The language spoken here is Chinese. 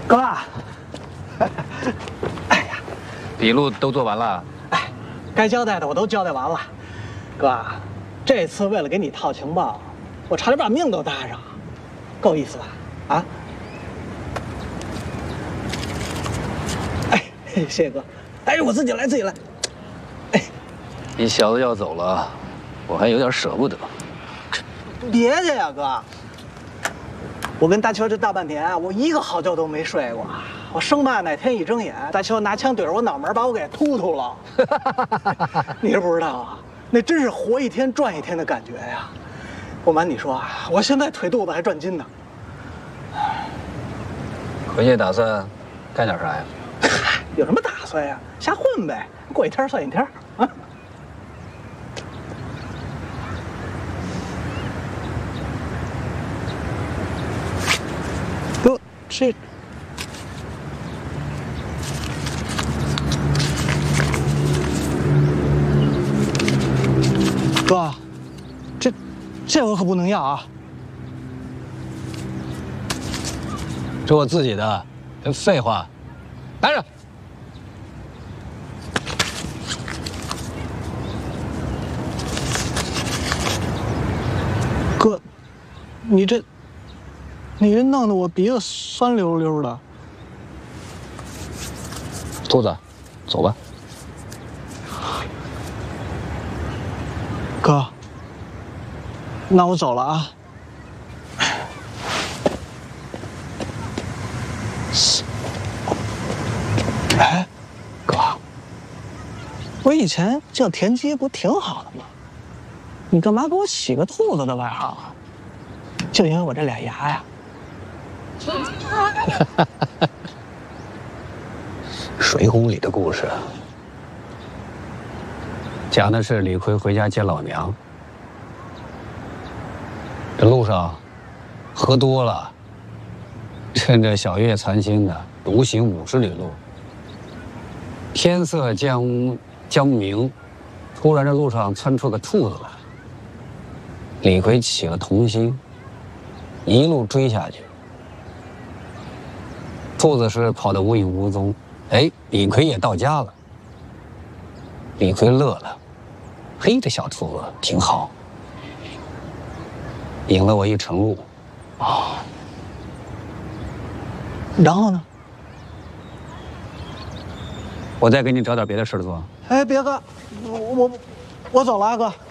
哥，哎呀， 笔录都做完了。 哎，该交代的我都交代完了。哥，这次为了给你套情报，我差点把命都搭上，够意思吧？啊？哎，谢谢哥。哎，我自己来，自己来。哎， 你小子要走了，我还有点舍不得。 别介呀，哥。我跟大秋这大半天，我一个好觉都没睡过，我生怕哪天一睁眼，大秋拿枪对着我脑门把我给突突了。你是不知道啊，那真是活一天赚一天的感觉呀！不瞒你说啊，我现在腿肚子还转筋呢。 回去打算干点啥呀？ 有什么打算呀？瞎混呗，过一天算一天啊。哥，这哥，这我可不能要啊！ 这我自己的，别废话，拿着。 哥，你这弄得我鼻子酸溜溜的。 兔子，走吧。 哥，那我走了啊。哎，哥，我以前叫田鸡不挺好的吗？你干嘛给我起个兔子的外号啊？就因为我这俩牙呀？ 水浒里的故事，讲的是李逵回家见老娘，这路上喝多了，趁着小月残星的独行50里路，天色将明，突然这路上窜出个兔子来，李逵起了童心，一路追下去。兔子是跑得无影无踪，哎，李逵也到家了。李逵乐了，嘿，这小兔子挺好，引了我一程路。 哦，然后呢？ 我再给你找点别的事做。 哎，别哥，我走了啊，哥。